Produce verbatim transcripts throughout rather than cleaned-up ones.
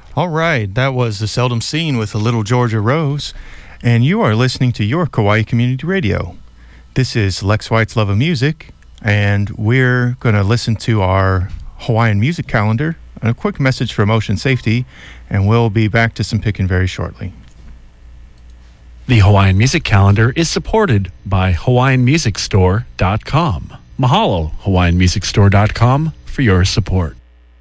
All right, that was The Seldom Scene with a Little Georgia Rose, and you are listening to your Kauai Community Radio. This is Lex White's Love of Music, and we're going to listen to our Hawaiian music calendar and a quick message from Ocean Safety, and we'll be back to some picking very shortly. The Hawaiian Music Calendar is supported by Hawaiian Music Store dot com. Mahalo, Hawaiian Music Store dot com, for your support.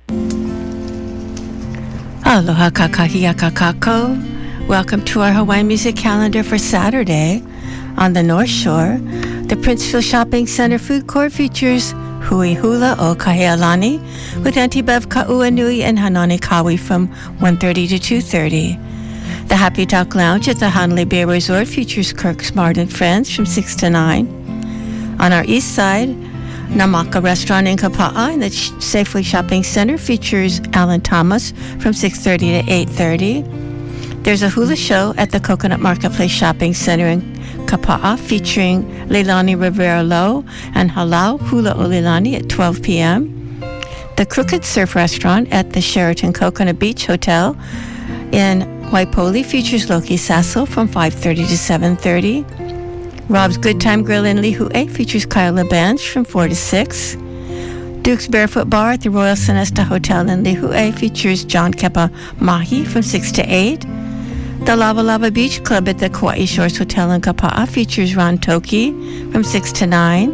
Aloha kakahia kakako. Welcome to our Hawaiian Music Calendar for Saturday. On the North Shore, the Princeville Shopping Center Food Court features Hui Hula o Kahealani with Auntie Bev Ka'uanui and Hanani Kawi from one thirty to two thirty. The Happy Talk Lounge at the Hanalei Bay Resort features Kirk Smart and Friends from six to nine. On our east side, Namaka Restaurant in Kapa'a in the Safeway Shopping Center features Alan Thomas from six thirty to eight thirty. There's a hula show at the Coconut Marketplace Shopping Center in Kapa'a featuring Leilani Rivera Lowe and Halau Hula o Leilani at twelve p.m. The Crooked Surf Restaurant at the Sheraton Coconut Beach Hotel in Waipoli features Loki Sasso from five thirty to seven thirty. Rob's Good Time Grill in Lihue features Kyle LeBanch from four to six. Duke's Barefoot Bar at the Royal Sonesta Hotel in Lihue features John Kepa Mahi from six to eight. The Lava Lava Beach Club at the Kauai Shores Hotel in Kapa'a features Ron Toki from six to nine.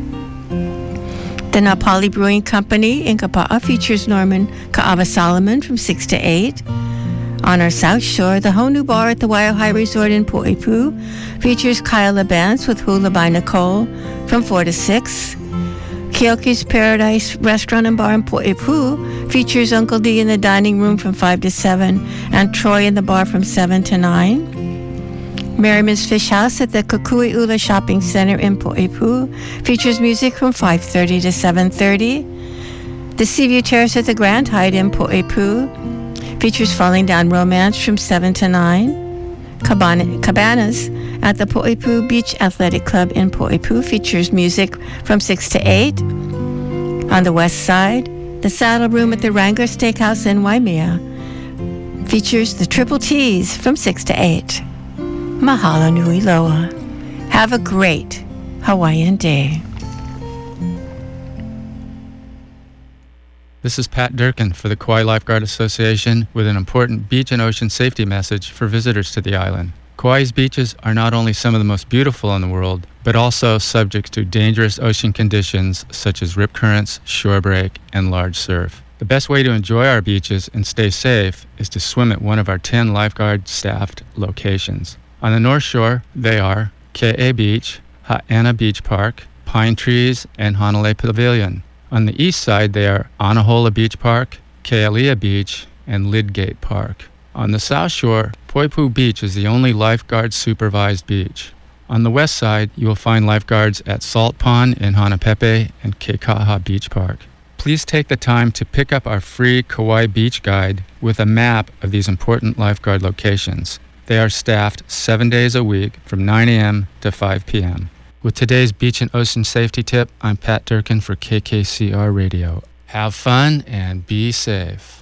The Napali Brewing Company in Kapa'a features Norman Ka'ava Solomon from six to eight. On our South Shore, the Honu Bar at the Waiahai Resort in Poipu features Kyle LeBance with Hula by Nicole from four to six. Keoki's Paradise Restaurant and Bar in Poipu features Uncle D in the dining room from five to seven and Troy in the bar from seven to nine. Merriman's Fish House at the Kukui'ula Shopping Center in Poipu features music from five thirty to seven thirty. The Seaview Terrace at the Grand Hyatt in Poipu features Falling Down Romance from seven to nine. Cabana, Cabanas at the Poipu Beach Athletic Club in Poipu features music from six to eight. On the west side, the Saddle Room at the Wrangler Steakhouse in Waimea features the Triple T's from six to eight. Mahalo nui loa. Have a great Hawaiian day. This is Pat Durkin for the Kauai Lifeguard Association with an important beach and ocean safety message for visitors to the island. Kauai's beaches are not only some of the most beautiful in the world, but also subject to dangerous ocean conditions such as rip currents, shore break, and large surf. The best way to enjoy our beaches and stay safe is to swim at one of our ten lifeguard-staffed locations. On the North Shore, they are Ke'e Beach, Ha'ana Beach Park, Pine Trees, and Hanalei Pavilion. On the east side, they are Anahola Beach Park, Kealia Beach, and Lidgate Park. On the south shore, Poipu Beach is the only lifeguard-supervised beach. On the west side, you will find lifeguards at Salt Pond in Hanapepe and Keikaha Beach Park. Please take the time to pick up our free Kauai Beach Guide with a map of these important lifeguard locations. They are staffed seven days a week from nine a.m. to five p.m. With today's beach and ocean safety tip, I'm Pat Durkin for K K C R Radio. Have fun and be safe.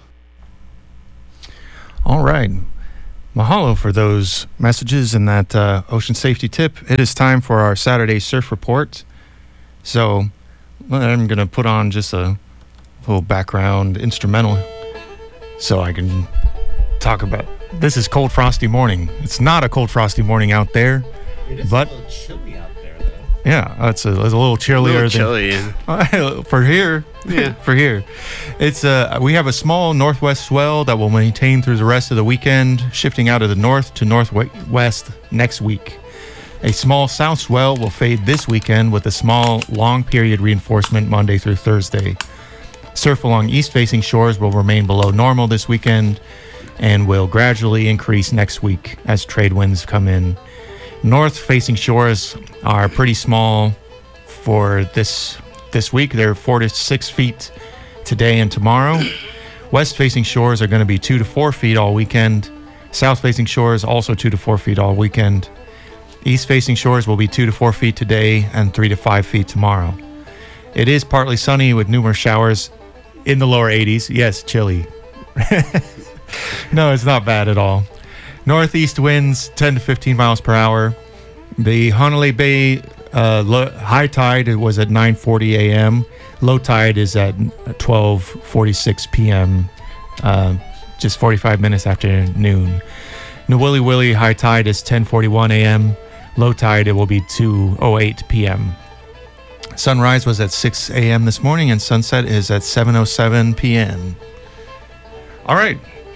All right. Mahalo for those messages and that uh, ocean safety tip. It is time for our Saturday surf report. So I'm going to put on just a little background instrumental so I can talk about. This is Cold Frosty Morning. It's not a cold frosty morning out there. It is but a little chilly out there, though. Yeah, it's a, it's a little chillier a little than chilly. for here. Yeah, for here. It's uh, we have a small northwest swell that will maintain through the rest of the weekend, shifting out of the north to northwest next week. A small south swell will fade this weekend with a small long period reinforcement Monday through Thursday. Surf along east-facing shores will remain below normal this weekend and will gradually increase next week as trade winds come in. North-facing shores are pretty small for this this week. They're four to six feet today and tomorrow. West-facing shores are going to be two to four feet all weekend. South-facing shores also two to four feet all weekend. East-facing shores will be two to four feet today and three to five feet tomorrow. It is partly sunny with numerous showers in the lower eighties. Yes, chilly. No, it's not bad at all. Northeast winds ten to fifteen miles per hour. The Honolulu Bay uh, low, high tide was at nine forty a.m. Low tide is at twelve forty-six p.m. Uh, just forty-five minutes after noon. Nawili Willie high tide is ten forty-one a.m. Low tide it will be two oh eight p.m. Sunrise was at six a.m. this morning, and sunset is at seven oh seven p.m. All right.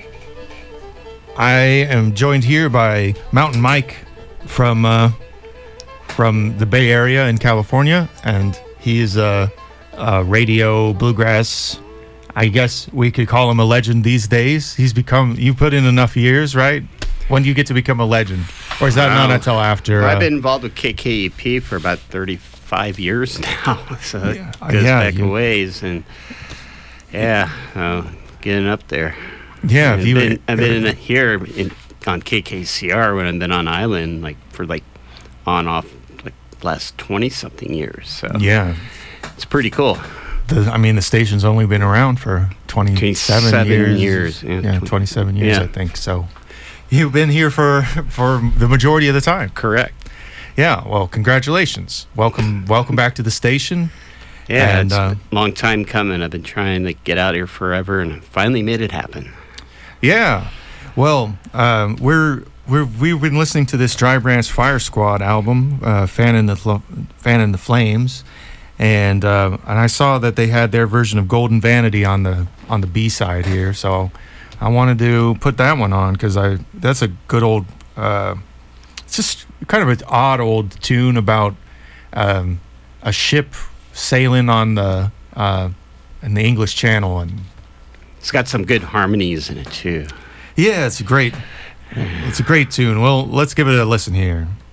I am joined here by Mountain Mike from uh, from the Bay Area in California, and he is a, a radio bluegrass. I guess we could call him a legend these days. He's become. You put in enough years, right? When do you get to become a legend, or is that Wow. not until after? Well, uh, I've been involved with K K E P for about thirty-five years now, so Yeah. it goes Yeah, back you- a ways, and yeah, uh, getting up there. yeah. I've If you, been, I've been in, here in, on K K C R when I've been on island, like for like on off like last twenty something years. So yeah. it's pretty cool. The, I mean, the station's only been around for twenty-seven twenty-seven years. years, yeah. yeah, Twen- twenty-seven years, yeah. I think. So, you've been here for for the majority of the time. Correct. Yeah. Well, congratulations. Welcome, welcome back to the station. Yeah, And, it's uh, a long time coming. I've been trying to get out here forever, and I finally made it happen. Yeah. Well, um, we're we're we've been listening to this Dry Branch Fire Squad album, uh, "Fan in the Fl- Fan in the Flames," and uh, and I saw that they had their version of "Golden Vanity" on the on the B side here, so I wanted to put that one on because I that's a good old. Uh, it's just kind of an odd old tune about um, a ship sailing on the uh, in the English Channel, and It's got some good harmonies in it too. yeah, it's a great, it's a great tune. Well, let's give it a listen here.